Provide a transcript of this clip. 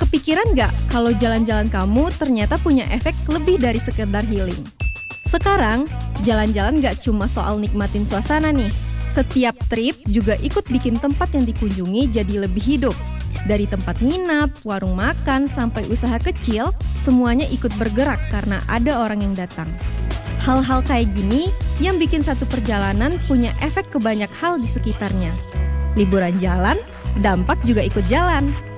Kepikiran nggak kalau jalan-jalan kamu ternyata punya efek lebih dari sekedar healing? Sekarang, jalan-jalan nggak cuma soal nikmatin suasana nih. Setiap trip juga ikut bikin tempat yang dikunjungi jadi lebih hidup. Dari tempat nginap, warung makan, sampai usaha kecil, semuanya ikut bergerak karena ada orang yang datang. Hal-hal kayak gini yang bikin satu perjalanan punya efek ke banyak hal di sekitarnya. Liburan jalan, dampak juga ikut jalan.